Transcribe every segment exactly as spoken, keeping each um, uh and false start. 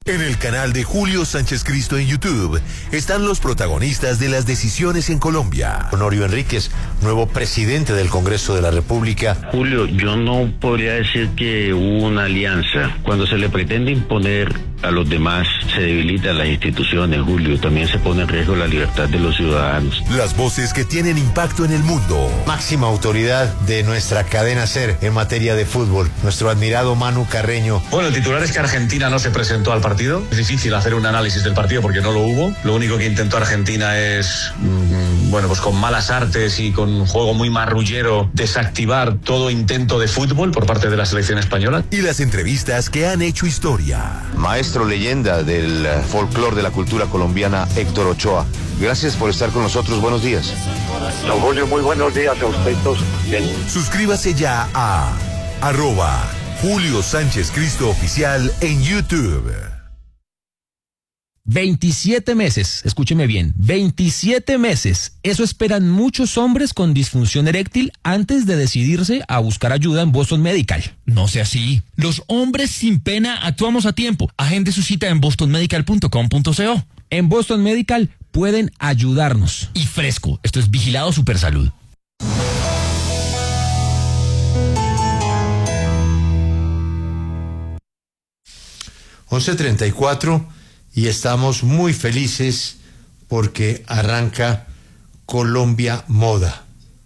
En el canal de Julio Sánchez Cristo en YouTube están los protagonistas de las decisiones en Colombia. Honorio Enríquez, nuevo presidente del Congreso de la República. Julio, yo no podría decir que hubo una alianza. Cuando se le pretende imponer a los demás, se debilitan las instituciones, Julio. También se pone en riesgo la libertad de los ciudadanos. Las voces que tienen impacto en el mundo. Máxima autoridad de nuestra cadena SER en materia de fútbol, nuestro admirado Manu Carreño. Bueno, el titular es que Argentina no se presentó al partido. Es difícil hacer un análisis del partido porque no lo hubo. Lo único que intentó Argentina es, mmm, bueno, pues con malas artes y con un juego muy marrullero, desactivar todo intento de fútbol por parte de la selección española. Y las entrevistas que han hecho historia. Maestro leyenda del folclore de la cultura colombiana, Héctor Ochoa. Gracias por estar con nosotros. Buenos días. Don Julio, muy buenos días a ustedes todos. Bien. Suscríbase ya a arroba Julio Sánchez Cristo Oficial en YouTube. veintisiete meses, escúcheme bien, veintisiete meses. Eso esperan muchos hombres con disfunción eréctil antes de decidirse a buscar ayuda en Boston Medical. No sea así. Los hombres sin pena actuamos a tiempo. Agende su cita en boston medical punto com punto co. En Boston Medical pueden ayudarnos. Y fresco, esto es Vigilado Supersalud. once treinta y cuatro y estamos muy felices porque arranca Colombia Moda.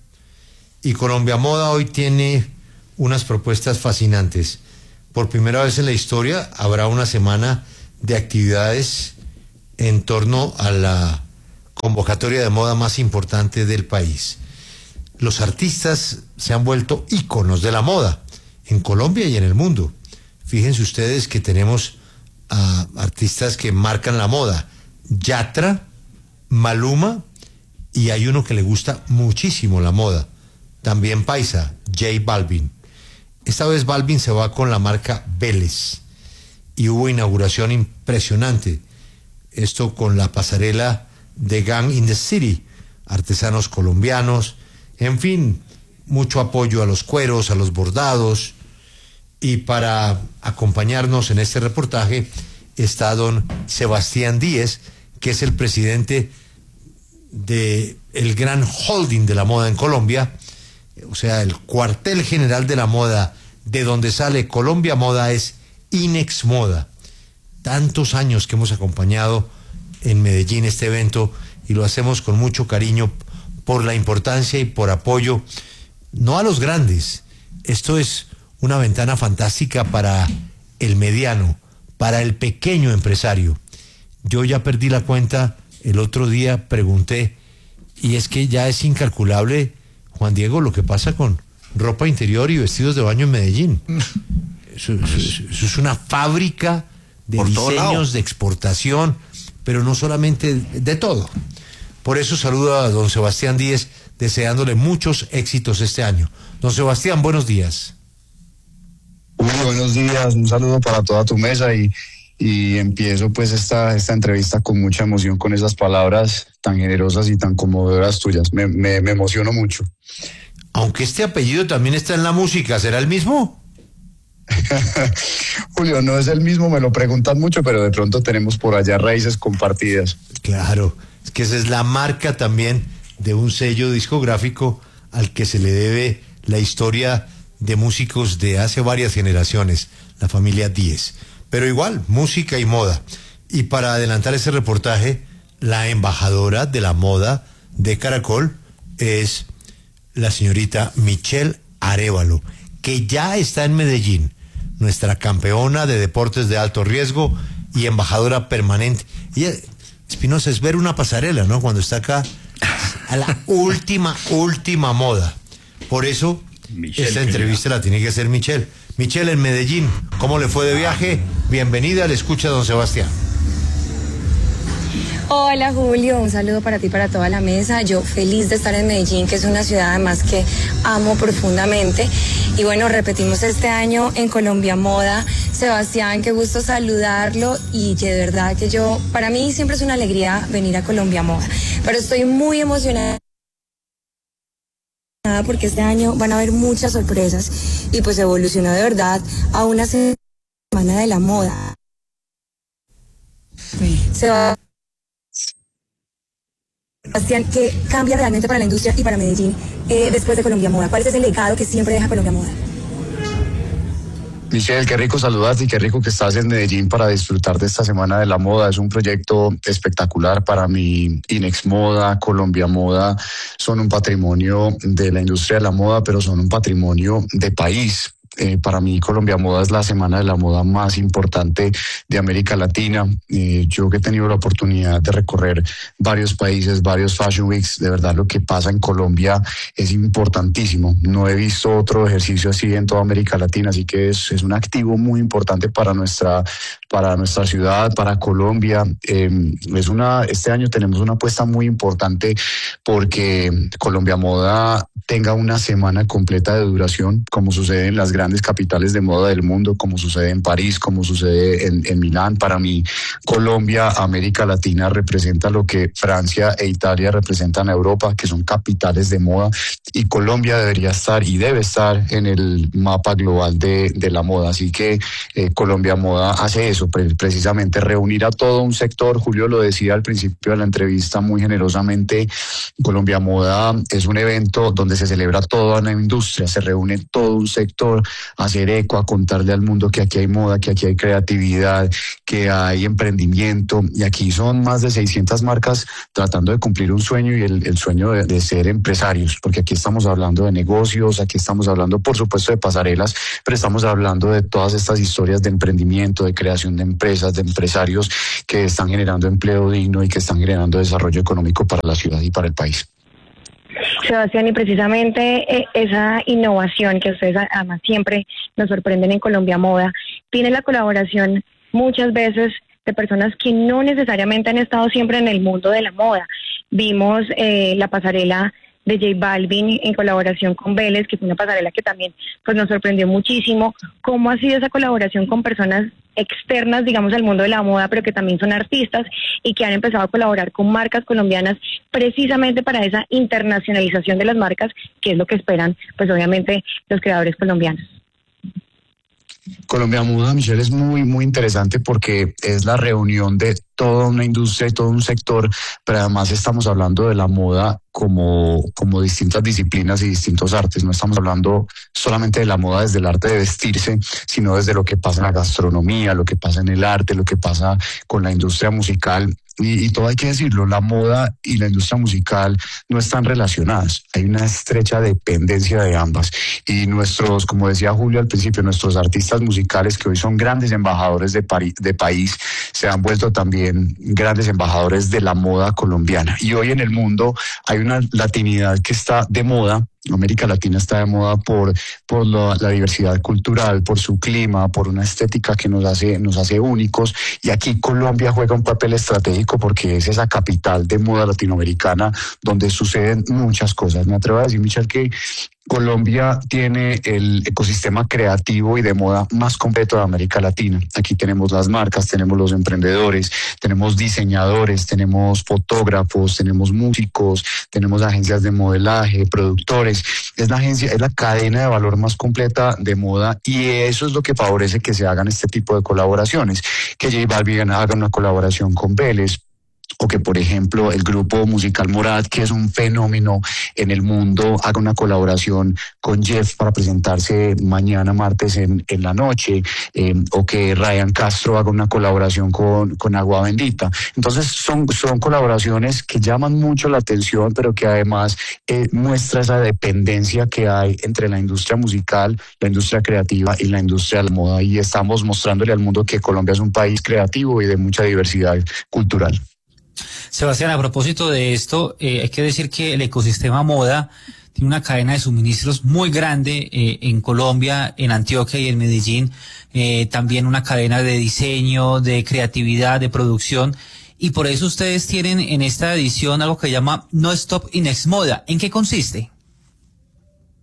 Y Colombia Moda hoy tiene unas propuestas fascinantes. Por primera vez en la historia habrá una semana de actividades en torno a la convocatoria de moda más importante del país. Los artistas se han vuelto íconos de la moda en Colombia y en el mundo. Fíjense ustedes que tenemos a artistas que marcan la moda: Yatra, Maluma, y hay uno que le gusta muchísimo la moda, también paisa, J Balvin. Esta vez Balvin se va con la marca Vélez y hubo inauguración impresionante, esto con la pasarela de Gang in the City, artesanos colombianos, en fin, mucho apoyo a los cueros, a los bordados. Y para acompañarnos en este reportaje está don Sebastián Díez, que es el presidente de el gran holding de la moda en Colombia, o sea, el cuartel general de la moda, de donde sale Colombia Moda, es Inex Moda. Tantos años que hemos acompañado en Medellín este evento y lo hacemos con mucho cariño por la importancia y por apoyo, no a los grandes. Esto es una ventana fantástica para el mediano, para el pequeño empresario. Yo ya perdí la cuenta, el otro día pregunté, y es que ya es incalculable, Juan Diego, lo que pasa con ropa interior y vestidos de baño en Medellín. Eso, eso, eso es una fábrica de Por diseños, de exportación, pero no solamente de, de todo. Por eso saludo a don Sebastián Díez, deseándole muchos éxitos este año. Don Sebastián, buenos días. Muy buenos días, un saludo para toda tu mesa y, y empiezo pues esta, esta entrevista con mucha emoción con esas palabras tan generosas y tan conmovedoras tuyas. Me, me, me emociono mucho. Aunque este apellido también está en la música, ¿será el mismo? Julio, no es el mismo, me lo preguntan mucho, pero de pronto tenemos por allá raíces compartidas. Claro, es que esa es la marca también de un sello discográfico al que se le debe la historia de músicos de hace varias generaciones, la familia Díez. Pero igual, música y moda. Y para adelantar ese reportaje, la embajadora de la moda de Caracol es la señorita Michelle Arévalo, que ya está en Medellín, nuestra campeona de deportes de alto riesgo y embajadora permanente. Y Espinosa, es ver una pasarela, ¿no? Cuando está acá, a la última, última moda. Por eso, Michelle, esta entrevista la tiene que hacer Michelle. Michelle, en Medellín, ¿cómo le fue de viaje? Bienvenida, le escucha don Sebastián. Hola Julio, un saludo para ti y para toda la mesa. Yo feliz de estar en Medellín, que es una ciudad además que amo profundamente. Y bueno, repetimos este año en Colombia Moda. Sebastián, qué gusto saludarlo y de verdad que yo, para mí siempre es una alegría venir a Colombia Moda. Pero estoy muy emocionada porque este año van a haber muchas sorpresas y pues evolucionó de verdad a una semana de la moda. Sebastián, ¿qué cambia realmente para la industria y para Medellín eh, después de Colombia Moda? ¿Cuál es el legado que siempre deja Colombia Moda? Michelle, qué rico saludarte y qué rico que estás en Medellín para disfrutar de esta Semana de la Moda. Es un proyecto espectacular para mí. Inex Moda, Colombia Moda son un patrimonio de la industria de la moda, pero son un patrimonio de país. Eh, para mí Colombia Moda es la semana de la moda más importante de América Latina. Eh, yo que he tenido la oportunidad de recorrer varios países, varios Fashion Weeks, de verdad lo que pasa en Colombia es importantísimo. No he visto otro ejercicio así en toda América Latina, así que es, es un activo muy importante para nuestra, para nuestra ciudad, para Colombia. Eh, es una, este año tenemos una apuesta muy importante porque Colombia Moda tenga una semana completa de duración, como sucede en las grandes capitales de moda del mundo, como sucede en París, como sucede en, en Milán. Para mí, Colombia, América Latina, representa lo que Francia e Italia representan a Europa, que son capitales de moda, y Colombia debería estar y debe estar en el mapa global de, de la moda. Así que eh, Colombia Moda hace eso, pre- precisamente reunir a todo un sector. Julio lo decía al principio de la entrevista muy generosamente, Colombia Moda es un evento donde se celebra toda una industria, se reúne todo un sector a hacer eco, a contarle al mundo que aquí hay moda, que aquí hay creatividad, que hay emprendimiento, y aquí son más de seiscientas marcas tratando de cumplir un sueño, y el, el sueño de, de ser empresarios, porque aquí estamos hablando de negocios, aquí estamos hablando por supuesto de pasarelas, pero estamos hablando de todas estas historias de emprendimiento, de creación de empresas, de empresarios que están generando empleo digno y que están generando desarrollo económico para la ciudad y para el país. Sebastián, y precisamente eh, esa innovación que ustedes además siempre nos sorprenden en Colombia Moda, tiene la colaboración muchas veces de personas que no necesariamente han estado siempre en el mundo de la moda. Vimos eh, la pasarela de J Balvin en colaboración con Vélez, que fue una pasarela que también pues nos sorprendió muchísimo. ¿Cómo ha sido esa colaboración con personas externas, digamos, al mundo de la moda, pero que también son artistas y que han empezado a colaborar con marcas colombianas precisamente para esa internacionalización de las marcas, que es lo que esperan, pues obviamente, los creadores colombianos? Colombia Moda, Michelle, es muy, muy interesante porque es la reunión de toda una industria y todo un sector, pero además estamos hablando de la moda como, como distintas disciplinas y distintos artes. No estamos hablando solamente de la moda desde el arte de vestirse, sino desde lo que pasa en la gastronomía, lo que pasa en el arte, lo que pasa con la industria musical. Y, y todo hay que decirlo, la moda y la industria musical no están relacionadas. Hay una estrecha dependencia de ambas. Y nuestros, como decía Julio al principio, nuestros artistas musicales, que hoy son grandes embajadores de, París, de país, se han vuelto también grandes embajadores de la moda colombiana. Y hoy en el mundo hay una latinidad que está de moda. América Latina está de moda por, por la, la diversidad cultural, por su clima, por una estética que nos hace, nos hace únicos, y aquí Colombia juega un papel estratégico porque es esa capital de moda latinoamericana donde suceden muchas cosas. Me atrevo a decir, Michelle, que Colombia tiene el ecosistema creativo y de moda más completo de América Latina. Aquí tenemos las marcas, tenemos los emprendedores, tenemos diseñadores, tenemos fotógrafos, tenemos músicos, tenemos agencias de modelaje, productores. Es la agencia, es la cadena de valor más completa de moda, y eso es lo que favorece que se hagan este tipo de colaboraciones. Que J Balvin haga una colaboración con Vélez, o que, por ejemplo, el grupo musical Morat, que es un fenómeno en el mundo, haga una colaboración con Jeff para presentarse mañana martes en, en la noche, eh, o que Ryan Castro haga una colaboración con, con Agua Bendita. Entonces son, son colaboraciones que llaman mucho la atención, pero que además eh, muestra esa dependencia que hay entre la industria musical, la industria creativa y la industria de la moda, y estamos mostrándole al mundo que Colombia es un país creativo y de mucha diversidad cultural. Sebastián, a propósito de esto, eh, hay que decir que el ecosistema moda tiene una cadena de suministros muy grande eh, en Colombia, en Antioquia y en Medellín, eh, también una cadena de diseño, de creatividad, de producción, y por eso ustedes tienen en esta edición algo que se llama No Stop Inex Moda. ¿En qué consiste?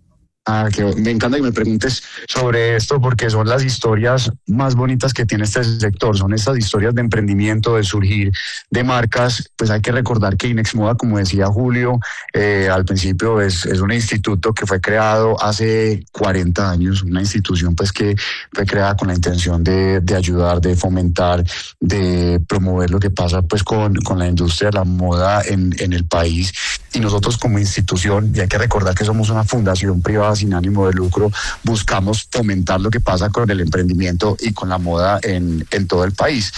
Ah, que me encanta que me preguntes sobre esto porque son las historias más bonitas que tiene este sector, son estas historias de emprendimiento, de surgir de marcas. Pues hay que recordar que Inexmoda, como decía Julio, eh, al principio es, es un instituto que fue creado hace cuarenta años, una institución pues que fue creada con la intención de, de ayudar, de fomentar, de promover lo que pasa pues con, con la industria de la moda en, en el país. Y nosotros como institución, y hay que recordar que somos una fundación privada sin ánimo de lucro, buscamos fomentar lo que pasa con el emprendimiento y con la moda en, en todo el país.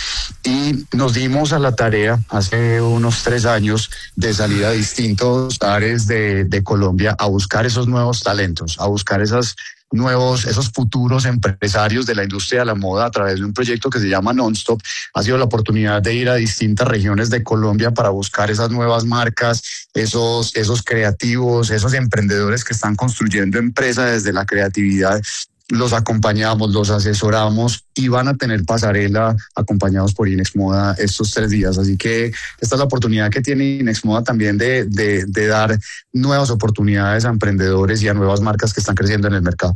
Y nos dimos a la tarea hace unos tres años de salir a distintos áreas de, de Colombia a buscar esos nuevos talentos, a buscar esas nuevos, esos futuros empresarios de la industria de la moda a través de un proyecto que se llama Nonstop. Ha sido la oportunidad de ir a distintas regiones de Colombia para buscar esas nuevas marcas, esos, esos creativos, esos emprendedores que están construyendo empresas desde la creatividad. Los acompañamos, los asesoramos y van a tener pasarela acompañados por Inexmoda estos tres días. Así que esta es la oportunidad que tiene Inexmoda también de, de, de dar nuevas oportunidades a emprendedores y a nuevas marcas que están creciendo en el mercado.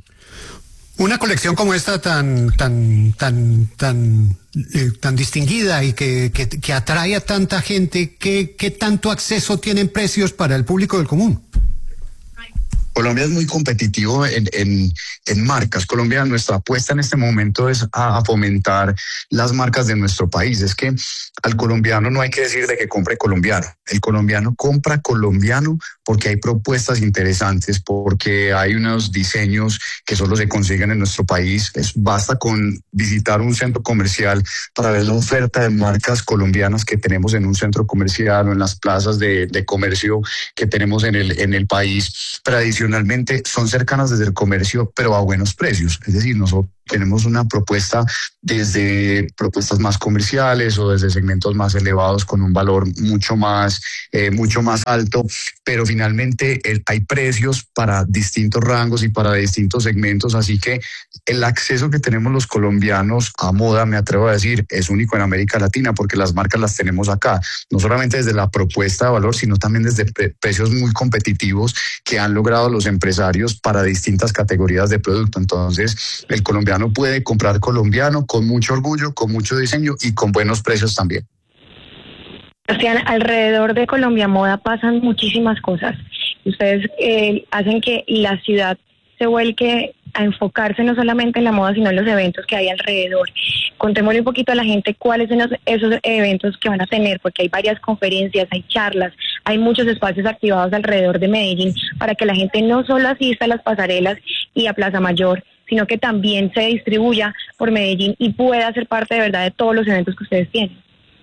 Una colección como esta tan tan tan tan eh, tan distinguida y que, que, que atrae a tanta gente, ¿qué, qué tanto acceso tienen precios para el público del común? Colombia es muy competitivo en, en, en marcas. Colombia, nuestra apuesta en este momento es a, a fomentar las marcas de nuestro país. Es que al colombiano no hay que decir de que compre colombiano. El colombiano compra colombiano porque hay propuestas interesantes, porque hay unos diseños que solo se consiguen en nuestro país. Es, basta con visitar un centro comercial para ver la oferta de marcas colombianas que tenemos en un centro comercial o en las plazas de, de comercio que tenemos en el, en el país. Tradicionalmente son cercanas desde el comercio, pero a buenos precios. Es decir, nosotros tenemos una propuesta desde propuestas más comerciales o desde segmentos más elevados con un valor mucho más, eh, mucho más alto, pero finalmente el, hay precios para distintos rangos y para distintos segmentos, así que el acceso que tenemos los colombianos a moda, me atrevo a decir, es único en América Latina porque las marcas las tenemos acá, no solamente desde la propuesta de valor, sino también desde pre- precios muy competitivos que han logrado los empresarios para distintas categorías de producto. Entonces, el colombiano puede comprar colombiano con mucho orgullo, con mucho diseño y con buenos precios también. Sebastián, alrededor de Colombia Moda pasan muchísimas cosas. Ustedes eh, hacen que la ciudad se vuelque a enfocarse no solamente en la moda, sino en los eventos que hay alrededor. Contémosle un poquito a la gente cuáles son los, esos eventos que van a tener, porque hay varias conferencias, hay charlas, hay muchos espacios activados alrededor de Medellín para que la gente no solo asista a las pasarelas y a Plaza Mayor, sino que también se distribuya por Medellín y pueda ser parte de verdad de todos los eventos que ustedes tienen.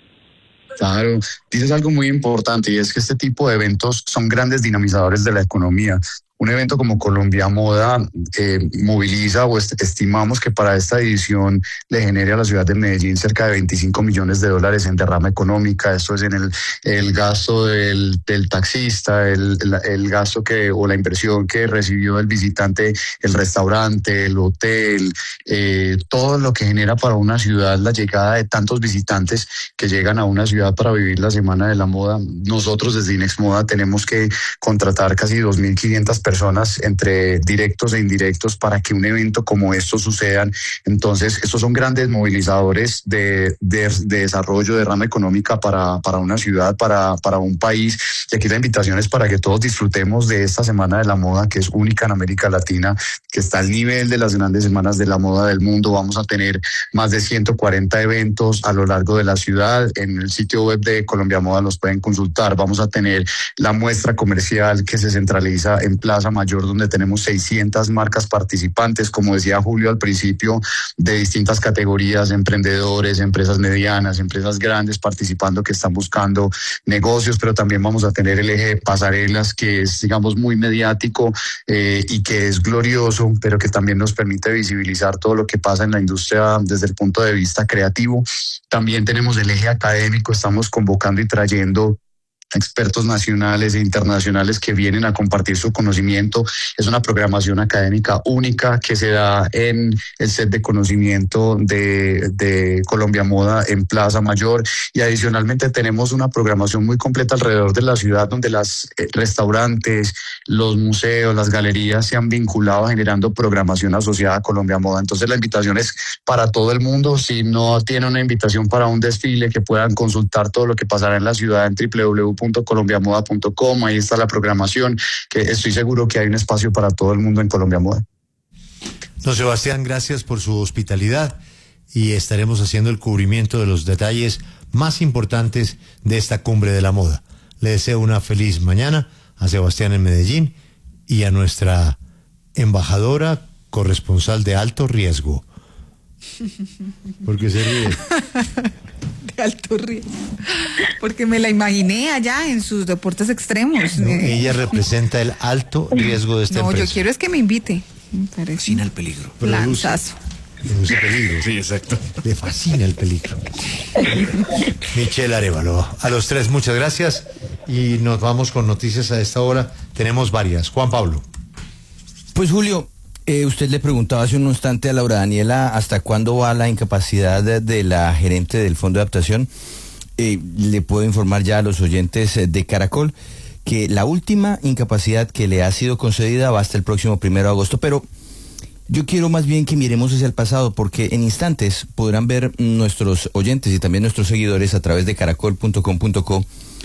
Claro, dices algo muy importante y es que este tipo de eventos son grandes dinamizadores de la economía. Un evento como Colombia Moda eh, moviliza o est- estimamos que para esta edición le genere a la ciudad de Medellín cerca de veinticinco millones de dólares en derrama económica. Esto es en el, el gasto del, del taxista, el, el, el gasto que o la inversión que recibió el visitante, el restaurante, el hotel, eh, todo lo que genera para una ciudad la llegada de tantos visitantes que llegan a una ciudad para vivir la Semana de la Moda. Nosotros desde Inexmoda tenemos que contratar casi dos mil quinientas personas personas entre directos e indirectos para que un evento como esto sucedan. Entonces, estos son grandes movilizadores de, de, de desarrollo, de rama económica para, para una ciudad, para, para un país. Y aquí la invitación es para que todos disfrutemos de esta Semana de la Moda, que es única en América Latina, que está al nivel de las grandes semanas de la moda del mundo. Vamos a tener más de ciento cuarenta eventos a lo largo de la ciudad. En el sitio web de Colombia Moda los pueden consultar. Vamos a tener la muestra comercial que se centraliza en Plaza Mayor, donde tenemos seiscientas marcas participantes, como decía Julio al principio, de distintas categorías, emprendedores, empresas medianas, empresas grandes participando que están buscando negocios, pero también vamos a tener el eje de pasarelas que es, digamos, muy mediático eh, y que es glorioso, pero que también nos permite visibilizar todo lo que pasa en la industria desde el punto de vista creativo. También tenemos el eje académico, estamos convocando y trayendo expertos nacionales e internacionales que vienen a compartir su conocimiento. Es una programación académica única que se da en el set de conocimiento de, de Colombia Moda en Plaza Mayor, y adicionalmente tenemos una programación muy completa alrededor de la ciudad, donde los eh, restaurantes, los museos, las galerías se han vinculado generando programación asociada a Colombia Moda. Entonces la invitación es para todo el mundo. Si no tiene una invitación para un desfile, que puedan consultar todo lo que pasará en la ciudad en doble u doble u doble u punto colombia moda punto com. Ahí está la programación, que estoy seguro que hay un espacio para todo el mundo en Colombia Moda. Don Sebastián, gracias por su hospitalidad y estaremos haciendo el cubrimiento de los detalles más importantes de esta cumbre de la moda. Le deseo una feliz mañana a Sebastián en Medellín y a nuestra embajadora corresponsal de alto riesgo. ¿Por qué se ríe? De alto riesgo. Porque me la imaginé allá en sus deportes extremos. No, ella representa el alto riesgo de esta no, empresa. yo quiero es que me invite. Me parece. Fascina el peligro. Lanzazo. Produce peligro. Sí, exacto. Le fascina el peligro. Michelle Arévalo. A los tres, muchas gracias. Y nos vamos con noticias a esta hora. Tenemos varias. Juan Pablo. Pues Julio, eh, usted le preguntaba hace un instante a Laura Daniela hasta cuándo va la incapacidad de, de la gerente del Fondo de Adaptación. Eh, le puedo informar ya a los oyentes de Caracol que la última incapacidad que le ha sido concedida va hasta el próximo primero de agosto, pero yo quiero más bien que miremos hacia el pasado, porque en instantes podrán ver nuestros oyentes y también nuestros seguidores a través de caracol punto com punto co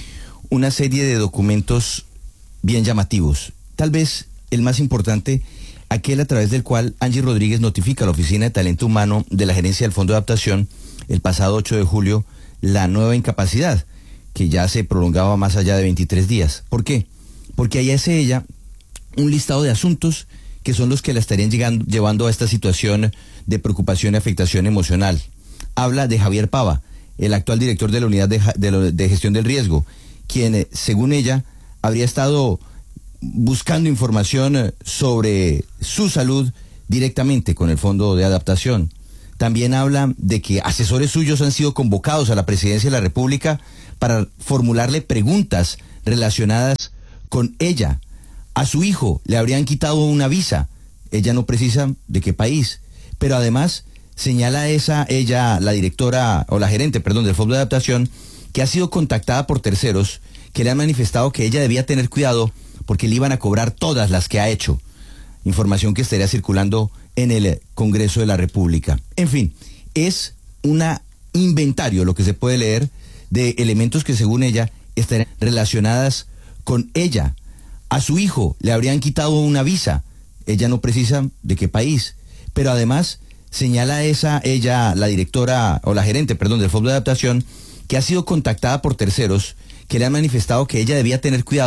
una serie de documentos bien llamativos. Tal vez el más importante, aquel a través del cual Angie Rodríguez notifica a la Oficina de Talento Humano de la Gerencia del Fondo de Adaptación el pasado ocho de julio la nueva incapacidad, que ya se prolongaba más allá de veintitrés días. ¿Por qué? Porque ahí hace ella un listado de asuntos que son los que la estarían llegando, llevando a esta situación de preocupación y afectación emocional. Habla de Javier Pava, el actual director de la Unidad de, de, de Gestión del Riesgo, quien, según ella, habría estado buscando información sobre su salud directamente con el Fondo de Adaptación. También habla de que asesores suyos han sido convocados a la Presidencia de la República para formularle preguntas relacionadas con ella. A su hijo le habrían quitado una visa. Ella no precisa de qué país. Pero además señala esa, ella, la directora, o la gerente, perdón, del Fondo de Adaptación, que ha sido contactada por terceros que le han manifestado que ella debía tener cuidado porque le iban a cobrar todas las que ha hecho. Información que estaría circulando en el Congreso de la República. En fin, es un inventario lo que se puede leer de elementos que según ella estarían relacionadas con ella. A su hijo le habrían quitado una visa. Ella no precisa de qué país. Pero además señala esa, ella, la directora, o la gerente, perdón, del Fondo de Adaptación, que ha sido contactada por terceros que le han manifestado que ella debía tener cuidado